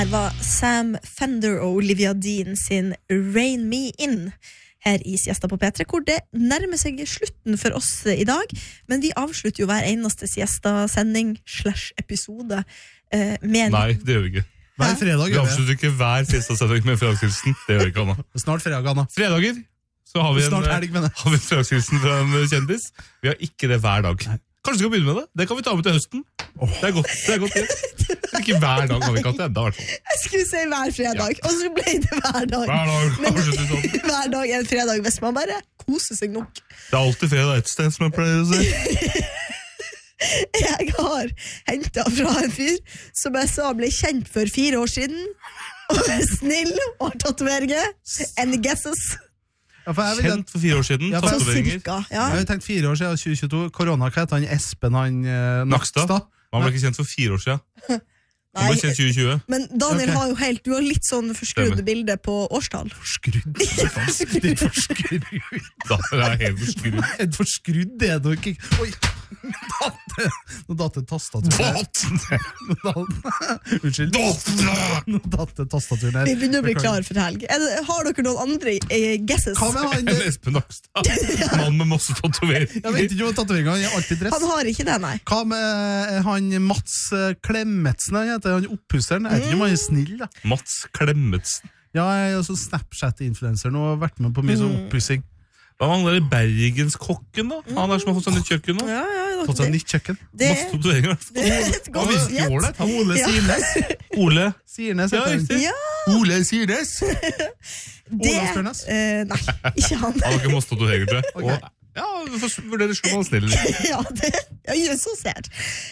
Her var Sam Fender og Olivia Dean sin Rain Me In her i Siesta på P3, hvor det nærmer seg slutten for oss i dag, men vi avslutter jo hver eneste Siesta-sending /episode med... Nei, det gjør vi ikke. Hver fredag Vi avslutter ikke hver Siesta-sending med fredagshilsen. Det gjør vi ikke, Anna. Snart fredag, Anna. Fredager så har vi en fredagshilsen fra en kjendis. Vi har ikke det hver dag. Kanskje vi skal begynne med det? Det kan vi ta med til høsten. Det er godt. Ikke hver dag har vi ikke hatt det enda, i hvert fall. Jeg skulle si hver fredag, og så ble det hver dag. Men hver dag er en fredag hvis man bare koser seg nok. Det er alltid fredag et sted, som jeg pleier å si. Jeg har hentet fra en fyr som jeg sa ble kjent for 4 år siden, og er snill og har tatoveringer. Any guesses? Kjent for 4 år siden, tatoveringer. Ja. Jeg har tenkt 4 år siden, 2022. Korona, hva heter han? Espen, Nakstad? Han ble ikke kjent for 4 år siden. Han ble kjent 2020. Men Daniel har jo du har litt sånn forskrudde bilder på årstall. Forskrudd? Det er forskrudd. Daniel er helt forskrudd. Et forskrudd, det er nok ikke. Oi, nå datt det tastaturen. Unnskyld. Nå datt det tastaturen her. Vi begynner å bli klar for helg. Har dere noen andre guesses? Hva med han? Espen Nakstad. Mann med masse tatoveringer. Jeg vet ikke om tatoveringer, han er alltid dress. Han har ikke det, nei. Hva med han Mats Klemmetsen, han heter han oppusseren? Jeg vet ikke om han er snill, da. Mats Klemmetsen. Ja, jeg er også Snapchat-influencer nå, har vært med på mye sånn oppussing. Hva mangler det Bergenskokken da? Han er som har fått seg nytt kjøkken nå. Fått seg nytt kjøkken. Masse tatoveringer. Han virker ålreit. Ole Sirnes. Ole Sirnes heter han. Ja. Ole Sirnes. Ole Spørnes. Nei, ikke han. Han har ikke masse tatoveringer, tror jeg. Okay. Ja, vi får vurdere slå man snill. Ja, så ser.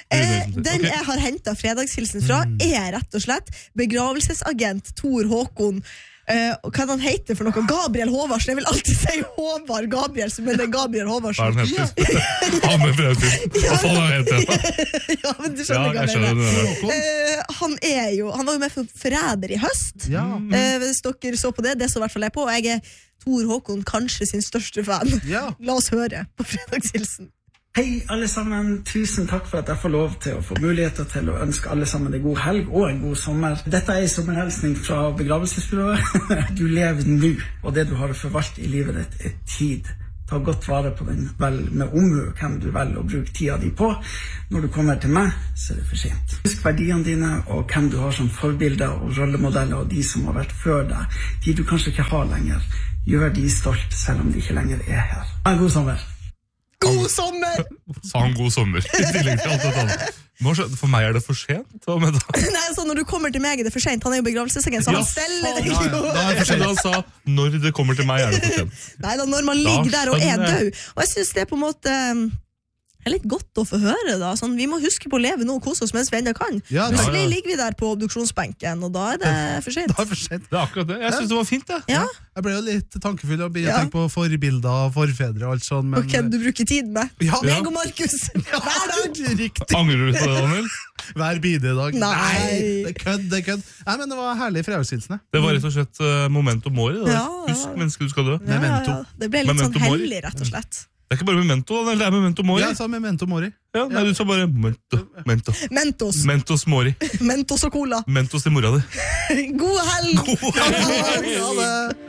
Den jeg har hentet fredagshilsen fra er rett og slett begravelsesagent Tor Håkon. Og hva han heter for noe? Gabriel Håvarsen. Jeg vil alltid si Håvard Gabriel, som er det Gabriel Håvarsen. Hva er den heter? Han med fredagshilsen. Hva faen han heter? Ja, men du skjønner hva jeg mener. Han var jo med for Forræder i høst. Hvis dere så på det, det så i hvert fall jeg på. Og jeg er Tor Håkon kanskje sin største fan. La oss høre på fredagshilsen. Hei alle sammen, tusen takk for at jeg får lov til å få muligheter til å ønske alle sammen en god helg og en god sommer. Dette er en sommerhelsning fra begravelsesbyrået. Du lever nå, og det du har å forvalte i livet ditt er tid. Ta godt vare på den, vel med omhu, hvem du velger å bruke tida di på. Når du kommer til meg, så er det for sent. Husk verdiene dine, og hvem du har som forbilder og rollemodeller, og de som har vært før deg. De du kanskje ikke har lenger. Gjør de stolt, selv om de ikke lenger er her. Ha en god sommer! God sommer! Sa han god sommer i tillegg til alt dette annet. For meg er det for sent. Nei, så når du kommer til meg er det for sent. Han er jo begravelsesagent, så han steller deg jo. Han sa, når det kommer til meg er det for sent. Nei da, når man ligger der og er død. Og jeg synes det er på en måte er litt godt å få høre da. Sånn, vi må huske på å leve nå og kose oss mens vi enda kan. Plutselig ligger vi der på obduksjonsbenken, og da er det for sent. Det er akkurat det. Jeg synes det var fint, det. Ja. Jeg ble jo litt tankefull og begynte å tenke på forbilder, forfedre og alt sånt. Og hvem du bruker tid med. Meg og Markus. Hver dag. Riktig. Angrer du på det, Daniel? Hver bidedag. Nei. Det er kødd. Nei, men det var herlig fredagshilsene. Det var rett og slett memento mori. Husk mennesket du skal dø. Memento. Det ble litt sånn hellig, rett og slett. Det er ikke bare memento, det er memento mori. Ja, jeg sa memento mori. Ja, nei, du sa bare mento. Mentos mori. Mentos og cola. Mentos til mora di. God helg! God helg!